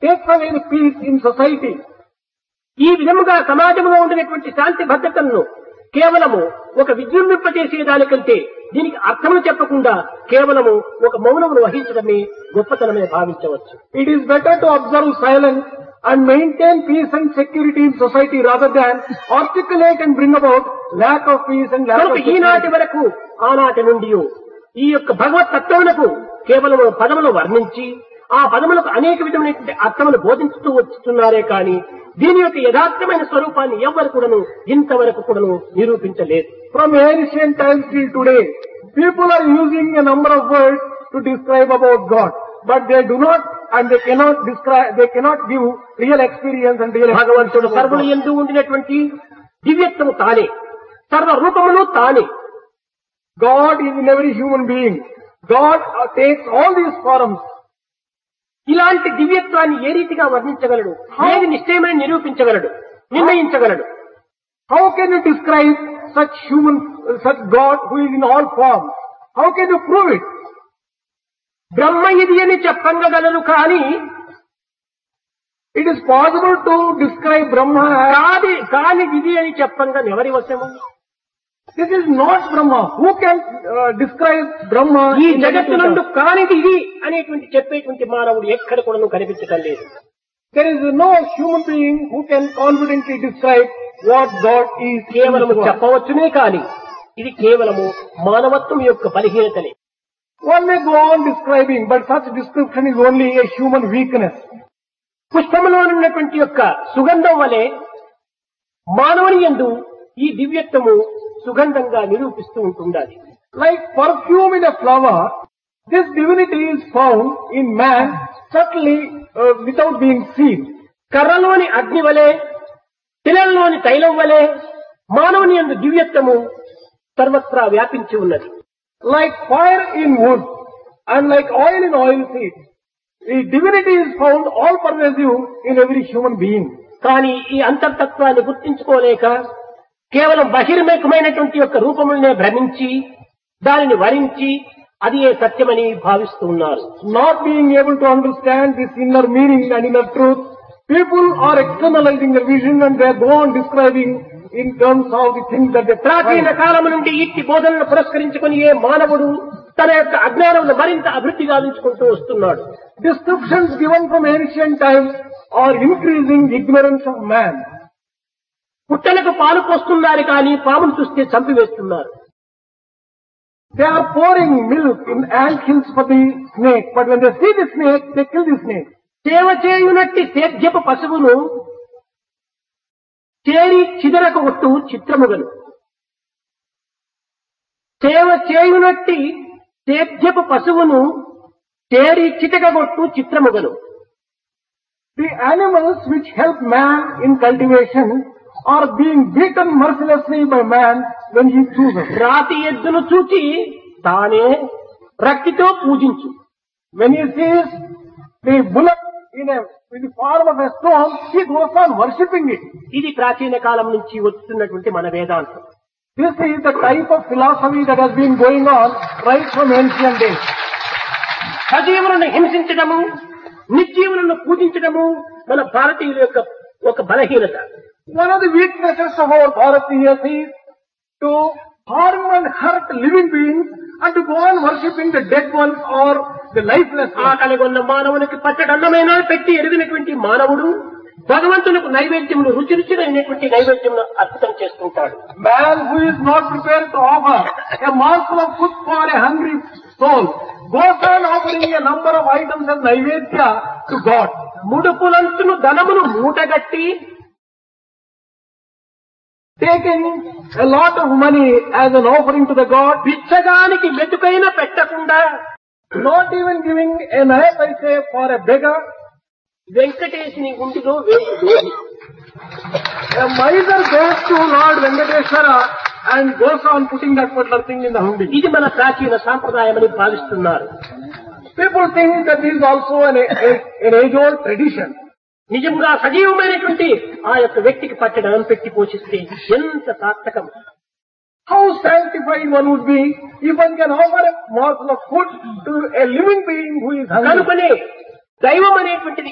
takes away the peace in society. ఈ విధముగా సమాజంలో ఉండినటువంటి శాంతి భద్రతలను కేవలము ఒక విజృంభింపజేసే దానికంటే దీనికి అర్థములు చెప్పకుండా కేవలము ఒక మౌనమును వహించడమే గొప్పతనమే భావించవచ్చు. It is better to observe silence and maintain peace and security in society rather than articulate and bring about lack of peace and lack of security. ఈనాటి వరకు ఆనాటి నుండి ఈ యొక్క భగవత్ తత్వమునకు కేవలం పదములు వర్ణించి ఆ పదములకు అనేక విధమైనటువంటి అర్థములు బోధించుతూ వస్తున్నారే కానీ దీని యొక్క యథార్థమైన స్వరూపాన్ని ఎవ్వరు కూడాను ఇంతవరకు కూడాను నిరూపించలేదు. From ancient times till today, people are using a number of words to describe about God, but they do not and they cannot describe, they cannot give real experience and real భగవంతుడు సర్వులు యందు ఉండినటువంటి దివ్యత్వము తానే, సర్వ రూపములు తానే. God is in every human being. God takes all these forms. ఇలాంటి దివ్యత్వాన్ని ఏ రీతిగా వర్ణించగలడు, ఏది నిశ్చయమని నిరూపించగలడు, నిర్ణయించగలడు? How can you describe such God who is in all forms? How can you prove it? బ్రహ్మ ఇది అని చెప్పగలరు కానీ It is possible to describe Brahma as కాని ఇది అని చెప్పంగా ఎవరి వశము? this is not Brahma. Who can describe Brahma? ఈ జగత్తునందు కానిది ఇది అనేటువంటి చెప్పేటువంటి మానవుడు ఎక్కడ కూడా కనిపించటం లేదు. There is no human being who can confidently describe what God is. కేవలము చెప్పవచ్చునే కానీ ఇది కేవలము మానవత్వం యొక్క బలహీనతనే. One may go on describing, but such description is only a human weakness. పుష్పములో ఉన్నటువంటి యొక్క సుగంధం వలె మానవుని యందు ఈ దివ్యత్వము సుగంధంగా నిరూపిస్తూ ఉంటుండాలి. Like perfume in a flower, this divinity is found in man subtly without being seen. కర్రలోని అగ్ని వలె, తిలల్లోని తైలం వలె మానవుని యందు దివ్యత్వము సర్వత్రా వ్యాపించి ఉన్నది. Like fire in wood and like oil in oil seed, the divinity is found all pervasive in every human being. కానీ ఈ అంతర్తత్వాన్ని గుర్తించుకోలేక కేవలం బహిర్ముఖమైనటువంటి యొక్క రూపములనే భ్రమించి దానిని వరించి అది ఏ సత్యమని భావిస్తూ ఉన్నారు. Not being able to understand this inner meaning and inner truth, people are externalizing their vision and they go on describing in terms of the things that they ప్రాచీన కాలం నుండి ఇట్టి బోధనను పురస్కరించుకుని ఏ మానవుడు తన యొక్క అజ్ఞానమును మరింత అభివృద్ధి గావించుకుంటూ వస్తున్నాడు. Descriptions given from ancient times are increasing ignorance of man. పుట్టలకు పాలు పోస్తున్నారు కానీ పామును చూస్తే చంపివేస్తున్నారు. They are pouring milk in ant hills for the snake, but when they see the snake, they kill the snake. సేవ చేయునట్టి సేద్యపు పశువును చేరి చిదరకొట్టు చిత్రముగను. సేవ చేయునట్టి సేద్యపు పశువును చేరి చితకగొట్టు చిత్రముగను. The animals which help man in cultivation are being beaten mercilessly by man when he chooses. రాతి ఎద్దును చూచి తానే రక్తితో పూజించు. When he sees the bullock in the form of a stone, he goes on worshipping it. ఇది ప్రాచీన కాలం నుంచి వస్తున్నటువంటి మన వేదాంతం. This is the type of philosophy that has been going on right from ancient days. సజీవులను హింసించడము, నిర్జీవులను పూజించడము మన భారతీయుల యొక్క ఒక బలహీనత. One of the weaknesses of our Bharatiyas is to harm and hurt living beings and to go on worshipping the dead ones or the lifeless ones. ఆకలిగొన్న మానవునికి పచ్చడన్నమైనా పెట్టి ఎరిగినటువంటి మానవుడు భగవంతునికి నైవేద్యములు రుచి రుచిరైనటువంటి నైవేద్యమును అర్పితం చేస్తుంటాడు. Man who is not prepared to offer a morsel of food for a hungry soul goes on offering a number of items as naivedya to God. ముడుపులంచును ధనమును మూటగట్టి taking a lot of money as an offering to the God, బిచ్చగానికి మెతుకైన పెట్టకుండా, not even giving an paise for a beggar. వెంకటేశుని గుండిలో వేసి దోహి. A miser goes to Lord Venkateshwara and goes on putting that particular thing in the hundi. ఇది మన ప్రాచీన సాంప్రదాయమని భావిస్తున్నారు. People think that this is also an age-old tradition. నిజంగా సజీవమైనటువంటి ఆ యొక్క వ్యక్తికి పచ్చడం పెట్టి పోషిస్తే ఎంత సార్థకం. How sanctified one would be if one can offer a morsel of food to a living being who is hungry. కనుకనే దైవం అనేటువంటిది